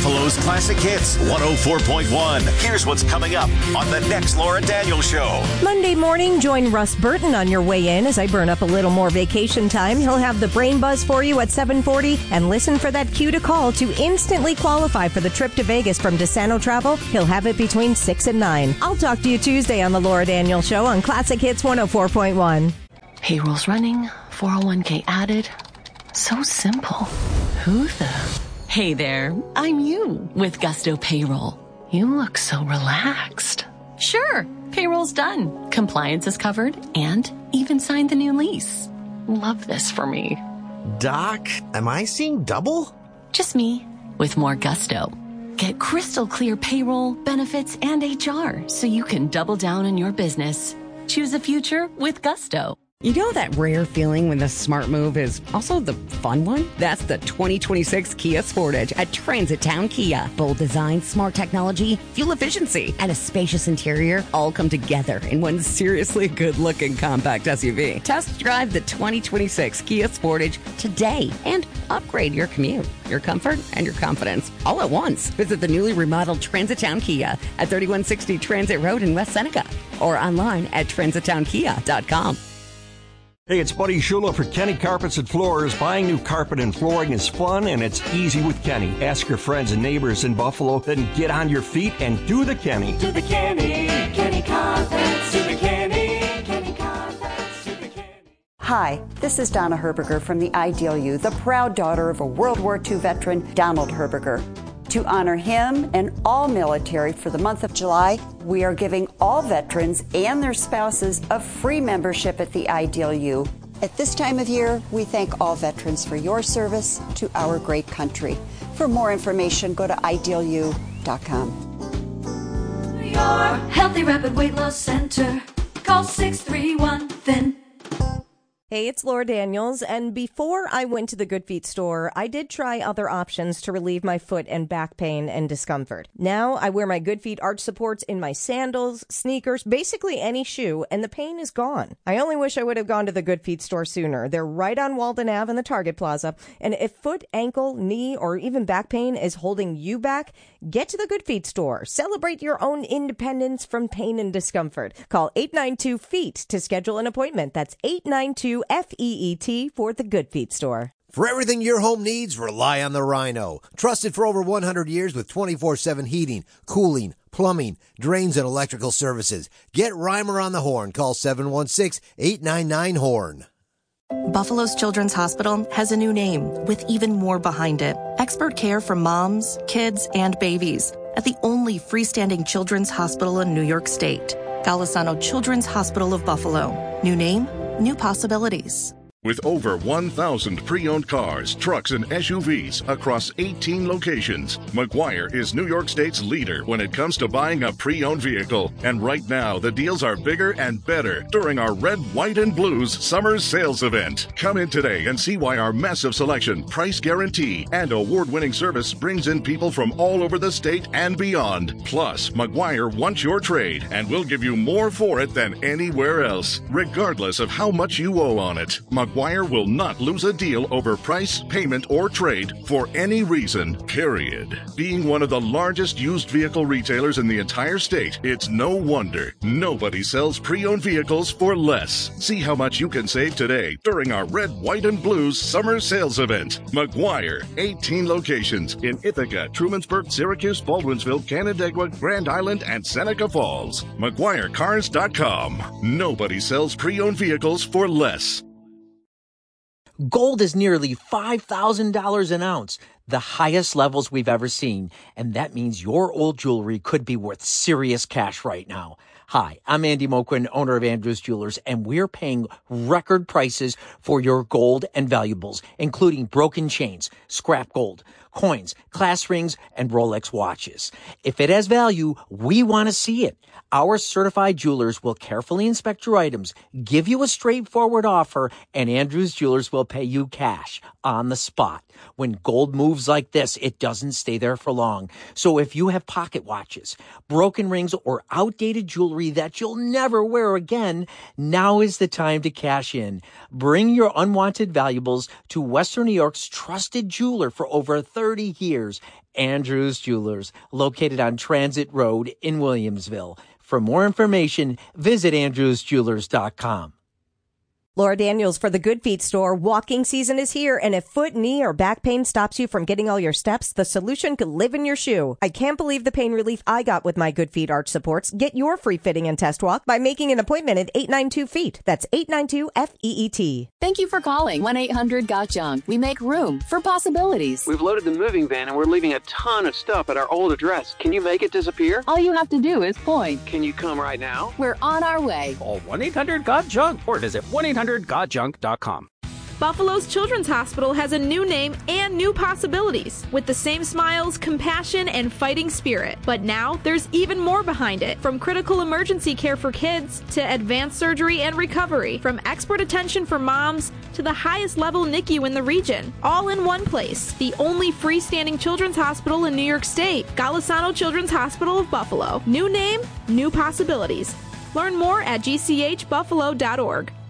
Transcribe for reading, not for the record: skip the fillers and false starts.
Buffalo's classic hits, 104.1. Here's what's coming up on the next Laura Daniels Show. Monday morning, join Russ Burton on your way in as I burn up a little more vacation time. He'll have the brain buzz for you at 7:40, and listen for that cue to call to instantly qualify for the trip to Vegas from DeSano Travel. He'll have it between 6 and 9. I'll talk to you Tuesday on the Laura Daniels Show on Classic Hits 104.1. Payroll's running, 401k added. So simple. Who the... Hey there, I'm you with Gusto Payroll. You look so relaxed. Sure, payroll's done. Compliance is covered and even signed the new lease. Love this for me. Doc, am I seeing double? Just me with more gusto. Get crystal clear payroll, benefits, and HR so you can double down on your business. Choose a future with Gusto. You know that rare feeling when the smart move is also the fun one? That's the 2026 Kia Sportage at Transit Town Kia. Bold design, smart technology, fuel efficiency, and a spacious interior all come together in one seriously good-looking compact SUV. Test drive the 2026 Kia Sportage today and upgrade your commute, your comfort, and your confidence all at once. Visit the newly remodeled Transit Town Kia at 3160 Transit Road in West Seneca or online at transittownkia.com. Hey, it's Buddy Shula for Kenny Carpets and Floors. Buying new carpet and flooring is fun and it's easy with Kenny. Ask your friends and neighbors in Buffalo, then get on your feet and do the Kenny. Do the Kenny, Kenny Carpets, do the Kenny, Kenny Carpets, do the Kenny. Hi, this is Donna Herberger from the Ideal You, the proud daughter of a World War II veteran, Donald Herberger. To honor him and all military for the month of July, we are giving all veterans and their spouses a free membership at the Ideal You. At this time of year, we thank all veterans for your service to our great country. For more information, go to idealyou.com. Your Healthy Rapid Weight Loss Center. Call 631-THIN. Hey, it's Laura Daniels, and before I went to the Good Feet store, I did try other options to relieve my foot and back pain and discomfort. Now I wear my Good Feet arch supports in my sandals, sneakers, basically any shoe, and the pain is gone. I only wish I would have gone to the Good Feet store sooner. They're right on Walden Ave in the Target Plaza, and if foot, ankle, knee, or even back pain is holding you back, get to the Good Feet store. Celebrate your own independence from pain and discomfort. Call 892-FEET to schedule an appointment. That's 892-FEET for the Good Feet store. For everything your home needs, rely on the Rhino. Trusted for over 100 years with 24/7 heating, cooling, plumbing, drains, and electrical services. Get Reimer on the horn. Call 716-899-HORN. Buffalo's Children's Hospital has a new name with even more behind it. Expert care for moms, kids, and babies at the only freestanding children's hospital in New York State. Golisano Children's Hospital of Buffalo. New name, new possibilities. With over 1,000 pre-owned cars, trucks, and SUVs across 18 locations, McGuire is New York State's leader when it comes to buying a pre-owned vehicle. And right now, the deals are bigger and better during our Red, White, and Blues Summer Sales Event. Come in today and see why our massive selection, price guarantee, and award-winning service brings in people from all over the state and beyond. Plus, McGuire wants your trade, and we'll give you more for it than anywhere else, regardless of how much you owe on it. McGuire will not lose a deal over price, payment, or trade for any reason, period. Being one of the largest used vehicle retailers in the entire state, it's no wonder nobody sells pre-owned vehicles for less. See how much you can save today during our Red, White, and Blues Summer Sales Event. McGuire, 18 locations in Ithaca, Trumansburg, Syracuse, Baldwinsville, Canandaigua, Grand Island, and Seneca Falls. McGuireCars.com. Nobody sells pre-owned vehicles for less. Gold is nearly $5,000 an ounce, the highest levels we've ever seen. And that means your old jewelry could be worth serious cash right now. Hi, I'm Andy Moquin, owner of Andrews Jewelers, and we're paying record prices for your gold and valuables, including broken chains, scrap gold, coins, class rings, and Rolex watches. If it has value, we want to see it. Our certified jewelers will carefully inspect your items, give you a straightforward offer, and Andrews Jewelers will pay you cash on the spot. When gold moves like this, it doesn't stay there for long. So if you have pocket watches, broken rings, or outdated jewelry that you'll never wear again, now is the time to cash in. Bring your unwanted valuables to Western New York's trusted jeweler for over 30 30 years. Andrews Jewelers, located on Transit Road in Williamsville. For more information, visit andrewsjewelers.com. Laura Daniels for the Good Feet store. Walking season is here, and if foot, knee, or back pain stops you from getting all your steps, the solution could live in your shoe. I can't believe the pain relief I got with my Good Feet arch supports. Get your free fitting and test walk by making an appointment at 892-FEET. That's 892-FEET. Thank you for calling 1-800-GOT-JUNK. We make room for possibilities. We've loaded the moving van and we're leaving a ton of stuff at our old address. Can you make it disappear? All you have to do is point. Can you come right now? We're on our way. Call 1-800-GOT-JUNK or visit 1-800-GOT-JUNK.com. Buffalo's Children's Hospital has a new name and new possibilities with the same smiles, compassion, and fighting spirit. But now there's even more behind it. From critical emergency care for kids to advanced surgery and recovery, from expert attention for moms to the highest level NICU in the region, all in one place. The only freestanding children's hospital in New York State, Golisano Children's Hospital of Buffalo. New name, new possibilities. Learn more at gchbuffalo.org.